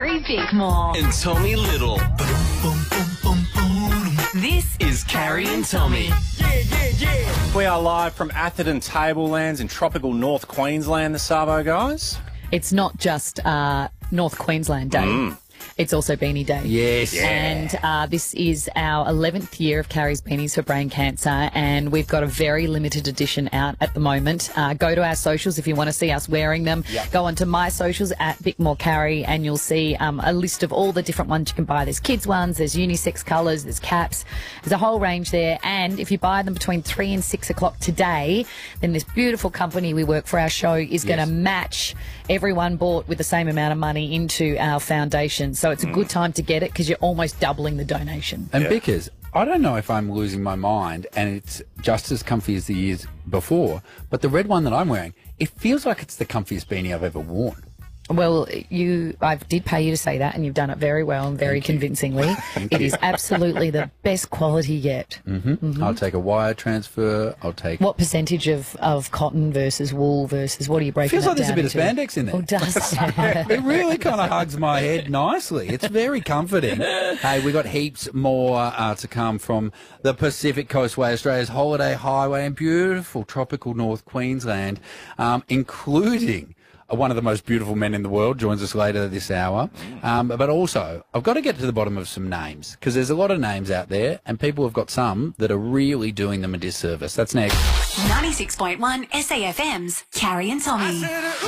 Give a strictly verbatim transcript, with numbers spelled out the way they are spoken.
Carrie Bickmore. And Tommy Little. This is Carrie and Tommy. Yeah, yeah, yeah. We are live from Atherton Tablelands in tropical North Queensland, the Savo guys. It's not just uh, North Queensland Day. Mm. It's also Beanie Day. Yes. Yeah. And uh, this is our eleventh year of Carrie's Beanies for Brain Cancer, and we've got a very limited edition out at the moment. Uh, go to our socials if you want to see us wearing them. Yep. Go onto my socials at Bickmore Carrie, and you'll see um, a list of all the different ones you can buy. There's kids ones, there's unisex colours, there's caps. There's a whole range there. And if you buy them between three and six o'clock today, then this beautiful company we work for our show is going to match everyone bought with the same amount of money into our foundation. So it's a good time to get it because you're almost doubling the donation. And Bickers, I don't know if I'm losing my mind and it's just as comfy as the years before, but the red one that I'm wearing, it feels like it's the comfiest beanie I've ever worn. Well, you, I did pay you to say that, and you've done it very well and very convincingly. It is absolutely the best quality yet. Mm-hmm. Mm-hmm. I'll take a wire transfer. I'll take... What percentage of, of cotton versus wool versus what are you breaking Feels like that there's a bit down of spandex in there. Oh, does It really kind of hugs my head nicely. It's very comforting. Hey, we got heaps more uh, to come from the Pacific Coastway, Australia's holiday highway, and beautiful tropical North Queensland, um, including... one of the most beautiful men in the world joins us later this hour. Um, but also, I've got to get to the bottom of some names, because there's a lot of names out there, and people have got some that are really doing them a disservice. That's next. ninety-six point one S A F M's Carrie and Tommy.